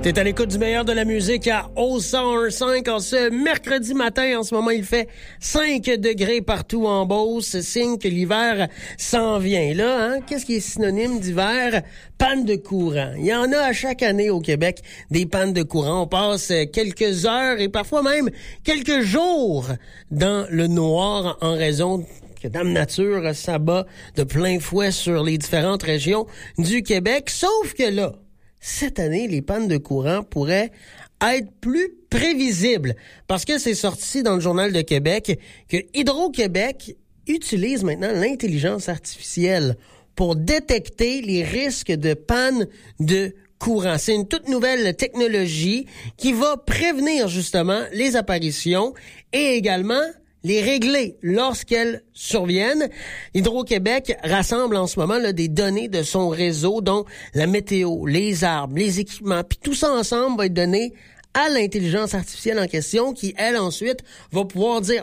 T'es à l'écoute du meilleur de la musique à O101.5 en ce mercredi matin. En ce moment, il fait 5 degrés partout en Beauce, signe que l'hiver s'en vient. Là, hein? Qu'est-ce qui est synonyme d'hiver? Panne de courant. Il y en a à chaque année au Québec, des pannes de courant. On passe quelques heures et parfois même quelques jours dans le noir en raison que Dame Nature s'abat de plein fouet sur les différentes régions du Québec. Sauf que là, cette année, les pannes de courant pourraient être plus prévisibles parce que c'est sorti dans le Journal de Québec que Hydro-Québec utilise maintenant l'intelligence artificielle pour détecter les risques de panne de courant. C'est une toute nouvelle technologie qui va prévenir justement les apparitions et également les régler lorsqu'elles surviennent. Hydro-Québec rassemble en ce moment là, des données de son réseau, dont la météo, les arbres, les équipements, puis tout ça ensemble va être donné à l'intelligence artificielle en question qui, elle, ensuite, va pouvoir dire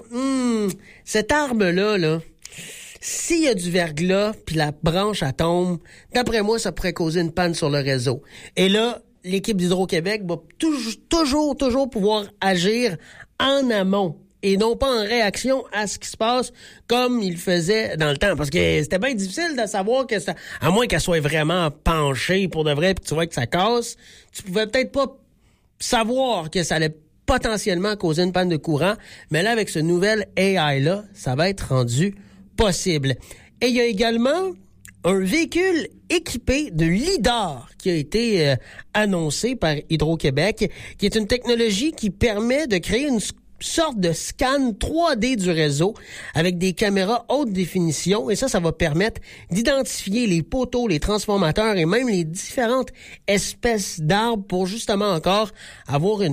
« cet arbre-là, là, s'il y a du verglas, puis la branche, elle tombe, d'après moi, ça pourrait causer une panne sur le réseau. » Et là, l'équipe d'Hydro-Québec va toujours pouvoir agir en amont et non pas en réaction à ce qui se passe comme il faisait dans le temps. Parce que c'était bien difficile de savoir que ça, à moins qu'elle soit vraiment penchée pour de vrai puis que tu vois que ça casse, tu pouvais peut-être pas savoir que ça allait potentiellement causer une panne de courant. Mais là, avec ce nouvel AI-là, ça va être rendu possible. Et il y a également un véhicule équipé de lidar qui a été annoncé par Hydro-Québec, qui est une technologie qui permet de créer une sorte de scan 3D du réseau avec des caméras haute définition et ça va permettre d'identifier les poteaux, les transformateurs et même les différentes espèces d'arbres pour justement encore avoir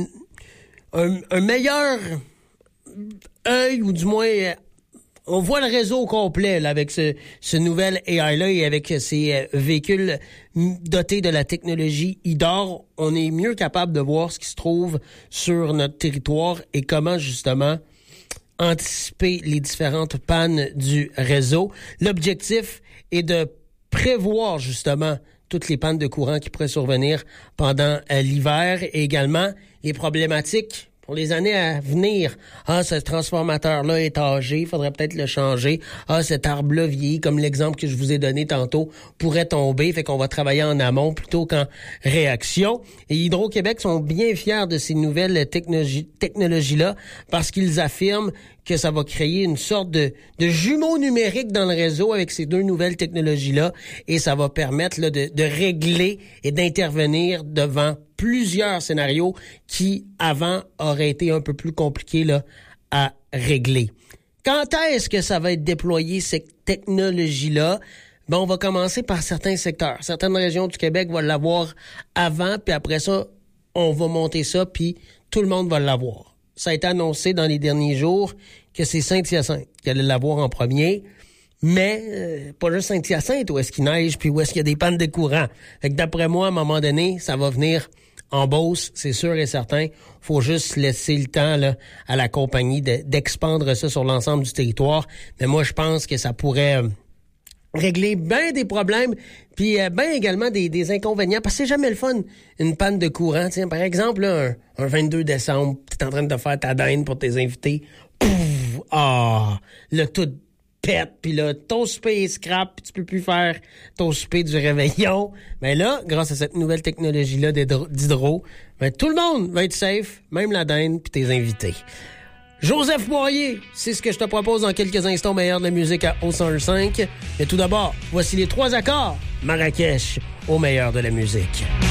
un meilleur œil ou du moins on voit le réseau au complet là, avec ce nouvel AI-là et avec ces véhicules dotés de la technologie IDAR. On est mieux capable de voir ce qui se trouve sur notre territoire et comment justement anticiper les différentes pannes du réseau. L'objectif est de prévoir justement toutes les pannes de courant qui pourraient survenir pendant l'hiver et également les problématiques pour les années à venir. Ah, ce transformateur-là est âgé, il faudrait peut-être le changer. Ah, cet arbre-là vieillit, comme l'exemple que je vous ai donné tantôt, pourrait tomber. Fait qu'on va travailler en amont plutôt qu'en réaction. Et Hydro-Québec sont bien fiers de ces nouvelles technologies-là parce qu'ils affirment que ça va créer une sorte de jumeau numérique dans le réseau avec ces deux nouvelles technologies-là et ça va permettre là, de régler et d'intervenir devant plusieurs scénarios qui, avant, auraient été un peu plus compliqués là, à régler. Quand est-ce que ça va être déployé, cette technologie-là? Ben, on va commencer par certains secteurs. Certaines régions du Québec vont l'avoir avant, puis après ça, on va monter ça, puis tout le monde va l'avoir. Ça a été annoncé dans les derniers jours que c'est Saint-Hyacinthe qui allait l'avoir en premier. Mais pas juste Saint-Hyacinthe où est-ce qu'il neige puis où est-ce qu'il y a des pannes de courant. Fait que d'après moi, à un moment donné, ça va venir en Beauce, c'est sûr et certain. Faut juste laisser le temps là, à la compagnie d'expandre ça sur l'ensemble du territoire. Mais moi, je pense que ça pourrait régler bien des problèmes puis bien également des inconvénients. Parce que c'est jamais le fun, une panne de courant. Tiens, par exemple, là, un 22 décembre, t'es en train de faire ta dinde pour tes invités. Pouf! Le tout pète, puis là, ton souper est scrap, puis tu peux plus faire ton souper du réveillon. Mais là, grâce à cette nouvelle technologie-là d'hydro, ben, tout le monde va être safe, même la dinde, puis tes invités. Joseph Boyer, c'est ce que je te propose dans quelques instants, meilleur de la musique à O101.5. Et tout d'abord, voici les 3 accords Marrakech au meilleur de la musique.